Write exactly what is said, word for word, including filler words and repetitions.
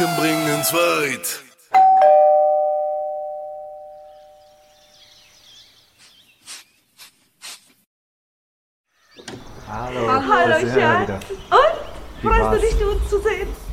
bringen's weit. Hallo, Hallo, das ist Hera Schatz. wieder. Und? Wie Freust war's? du dich, uns zu sehen?